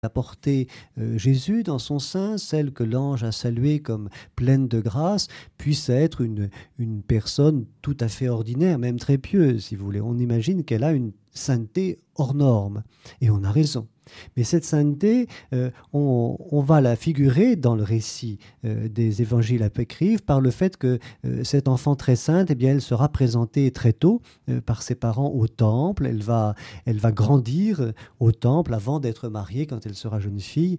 a porté Jésus dans son sein, celle que l'ange a saluée comme pleine de grâce, puisse être une personne tout à fait ordinaire, même très pieuse, si vous voulez. On imagine qu'elle a une sainteté hors norme, et on a raison. Mais cette sainteté, on va la figurer dans le récit des évangiles apocryphes par le fait que cette enfant très sainte, eh bien, elle sera présentée très tôt par ses parents au temple. Elle va grandir au temple avant d'être mariée, quand elle sera jeune fille,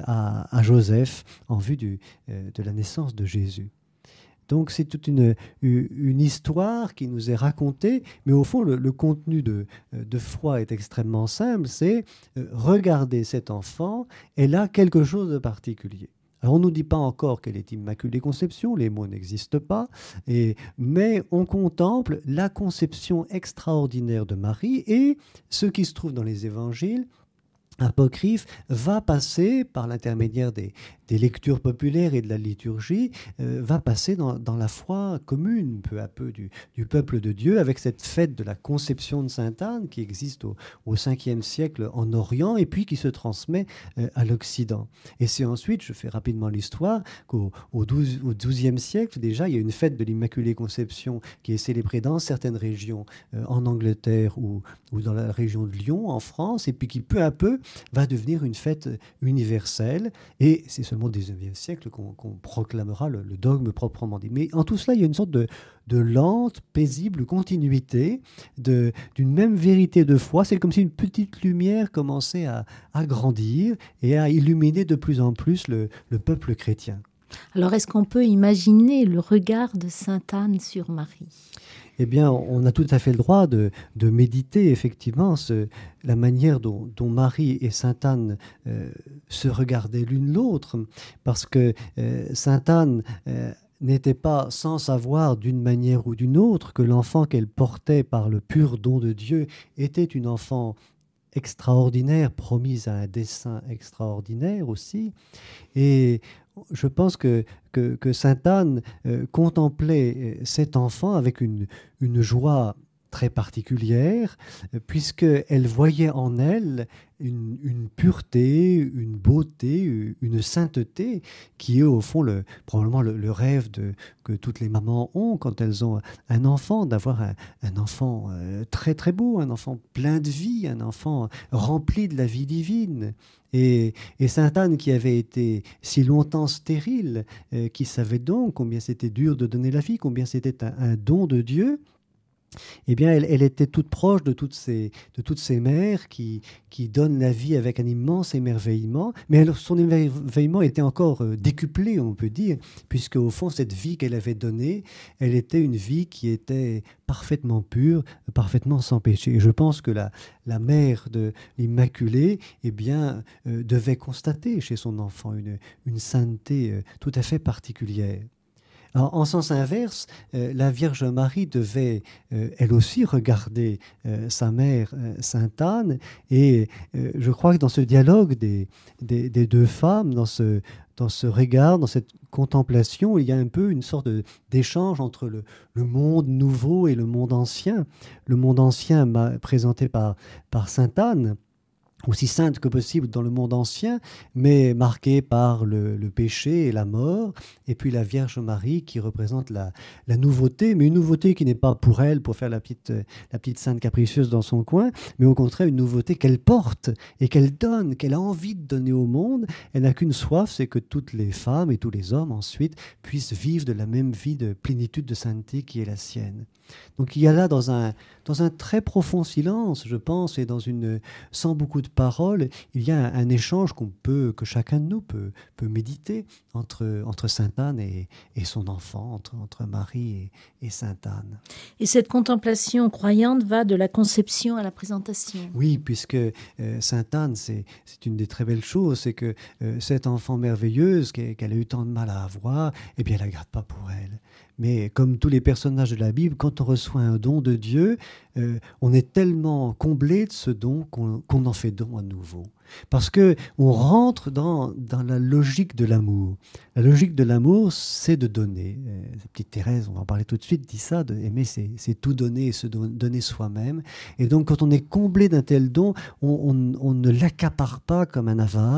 à Joseph en vue de la naissance de Jésus. Donc c'est toute une histoire qui nous est racontée, mais au fond le contenu de foi est extrêmement simple, c'est regarder cet enfant, elle a quelque chose de particulier. Alors on ne nous dit pas encore qu'elle est Immaculée Conception, les mots n'existent pas, mais on contemple la conception extraordinaire de Marie, et ce qui se trouve dans les évangiles apocryphe va passer par l'intermédiaire des lectures populaires et de la liturgie, va passer dans la foi commune, peu à peu, du peuple de Dieu, avec cette fête de la conception de Sainte Anne qui existe au 5e siècle en Orient et puis qui se transmet à l'Occident. Et c'est ensuite, je fais rapidement l'histoire, qu'au 12e siècle, déjà, il y a une fête de l'Immaculée Conception qui est célébrée dans certaines régions en Angleterre ou dans la région de Lyon, en France, et puis qui peu à peu va devenir une fête universelle, et c'est seulement au XIXe siècle qu'on proclamera le dogme proprement dit. Mais en tout cela, il y a une sorte de lente, paisible continuité d'une même vérité de foi. C'est comme si une petite lumière commençait à grandir et à illuminer de plus en plus le peuple chrétien. Alors, est-ce qu'on peut imaginer le regard de Sainte Anne sur Marie ? Eh bien, on a tout à fait le droit de méditer, effectivement, la manière dont Marie et Sainte Anne se regardaient l'une l'autre, parce que Sainte Anne n'était pas sans savoir d'une manière ou d'une autre que l'enfant qu'elle portait par le pur don de Dieu était une enfant extraordinaire, promise à un dessein extraordinaire aussi. Et je pense que Sainte Anne contemplait cet enfant avec une joie très particulière, puisqu'elle voyait en elle une pureté, une beauté, une sainteté qui est au fond probablement le rêve que toutes les mamans ont quand elles ont un enfant, d'avoir un enfant très très beau, un enfant plein de vie, un enfant rempli de la vie divine. Et Sainte Anne, qui avait été si longtemps stérile, qui savait donc combien c'était dur de donner la vie, combien c'était un don de Dieu, eh bien, elle était toute proche de toutes ces mères qui donnent la vie avec un immense émerveillement. Mais son émerveillement était encore décuplé, on peut dire, puisque au fond, cette vie qu'elle avait donnée, elle était une vie qui était parfaitement pure, parfaitement sans péché. Et je pense que la mère de l'Immaculée, eh bien, devait constater chez son enfant une sainteté tout à fait particulière. En sens inverse, la Vierge Marie devait elle aussi regarder sa mère, Sainte Anne, et je crois que dans ce dialogue des deux femmes, dans ce regard, dans cette contemplation, il y a un peu une sorte d'échange entre le monde nouveau et le monde ancien. Le monde ancien présenté par Sainte Anne, aussi sainte que possible dans le monde ancien, mais marquée par le péché et la mort, et puis la Vierge Marie qui représente la nouveauté, mais une nouveauté qui n'est pas pour elle, pour faire la petite sainte capricieuse dans son coin, mais au contraire une nouveauté qu'elle porte et qu'elle donne, qu'elle a envie de donner au monde. Elle n'a qu'une soif, c'est que toutes les femmes et tous les hommes ensuite puissent vivre de la même vie de plénitude de sainteté qui est la sienne. Donc il y a là dans un très profond silence, je pense, et sans beaucoup de paroles, il y a un échange que chacun de nous peut méditer entre Sainte Anne et son enfant, entre Marie et Sainte Anne. Et cette contemplation croyante va de la conception à la présentation. Oui, puisque Sainte Anne, c'est une des très belles choses, c'est que cette enfant merveilleuse qu'elle a eu tant de mal à avoir, eh bien, elle la garde pas pour elle. Mais comme tous les personnages de la Bible, quand on reçoit un don de Dieu, on est tellement comblé de ce don qu'on en fait don à nouveau. Parce que on rentre dans la logique de l'amour. La logique de l'amour, c'est de donner. Cette petite Thérèse, on va en parler tout de suite, dit ça, de aimer, c'est tout donner et se donner soi-même. Et donc, quand on est comblé d'un tel don, on ne l'accapare pas comme un avare.